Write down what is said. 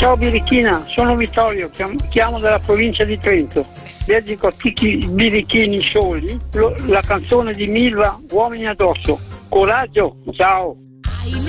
Ciao Birichina, sono Vittorio, chiamo dalla provincia di Trento. Dedico a tutti i birichini soli la canzone di Milva, Uomini addosso. Coraggio, ciao!